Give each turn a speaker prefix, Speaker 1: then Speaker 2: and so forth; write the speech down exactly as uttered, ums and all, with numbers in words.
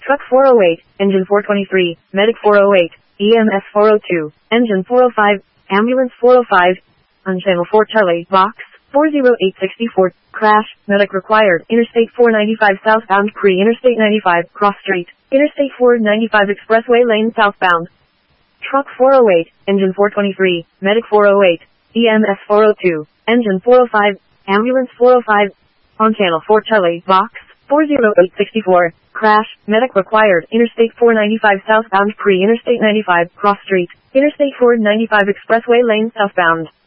Speaker 1: Truck four oh eight, engine four twenty-three, medic four oh eight, E M S four oh two, engine four oh five, ambulance four oh five, on channel four Charlie, box four oh eight six four, crash, medic required, Interstate four ninety-five southbound pre-Interstate ninety-five, cross street, Interstate four ninety-five expressway lane southbound. Truck four oh eight, engine four twenty-three, medic four oh eight, E M S four oh two, engine four oh five, ambulance four oh five, on channel four Charlie, box four oh eight six four, crash, medic required, Interstate four ninety-five southbound pre-Interstate ninety-five, cross street, Interstate four ninety-five expressway lane southbound.